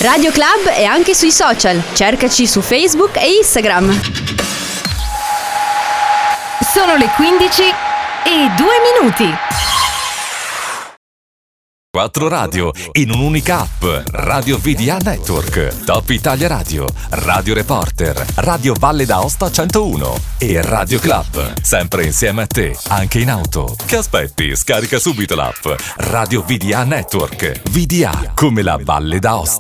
Radio Club è anche sui social. Cercaci su Facebook e Instagram. Sono le 15 e 2 minuti. 4 radio in un'unica app. Radio VDA Network, Top Italia Radio, Radio Reporter, Radio Valle d'Aosta 101 e Radio Club. Sempre insieme a te, anche in auto. Che aspetti? Scarica subito l'app Radio VDA Network. VDA come la Valle d'Aosta.